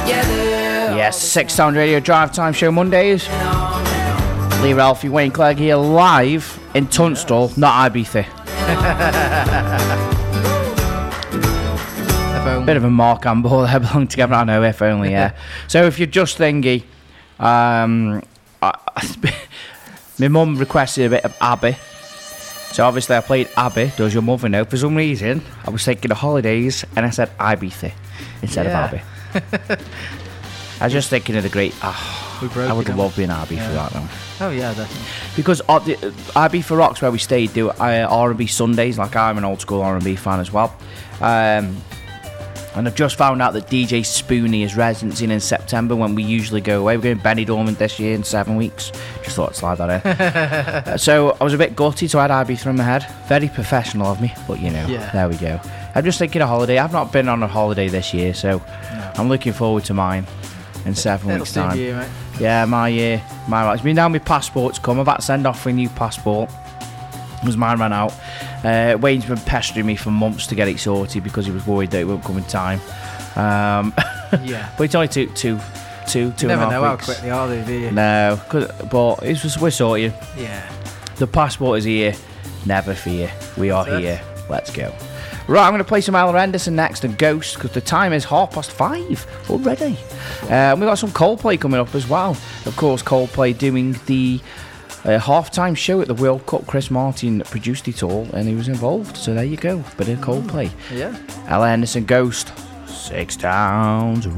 Yes, 6 Sound Radio Drive Time Show Mondays. Lee Ralphie, Wayne Clegg here live in Tunstall, not Ibiza. Bit of a Mark and Ball, they belong together. I know, if only, yeah. So if you're just thingy, my mum requested a bit of Abbey. So obviously I played Abbey, Does Your Mother Know? For some reason, I was thinking of holidays and I said Ibiza instead of Abbey. I was just thinking of the great... I would love being Abbey for that though. Oh yeah, definitely. Because Abbey for Rocks, where we stayed, do R&B Sundays. Like, I'm an old school R&B fan as well. And I've just found out that DJ Spoonie is residencing in September when we usually go away. We're going to Benidorm this year in 7 weeks. Just thought I'd slide that in. So I was a bit gutted, so I had Ibiza through my head. Very professional of me, but you know, there we go. I'm just thinking of holiday. I've not been on a holiday this year, so I'm looking forward to mine in 7 weeks' time. Year, mate. Yeah, my year. It's been down my passport's come. I've had to send off for a new passport because mine ran out. Wayne's been pestering me for months to get it sorted because he was worried that it won't come in time. But it's only two you and a never half know weeks. how quickly are they, do you? No, but we're sorted. Yeah. The passport is here, never fear. We are here. Let's go. Right, I'm going to play some Ella Henderson next and Ghost because the time is 5:30 already. We've got some Coldplay coming up as well. Of course, Coldplay doing the halftime show at the World Cup. Chris Martin produced it all and he was involved. So there you go, bit of Coldplay. Yeah. Ella Henderson, Ghost, 6 Towns.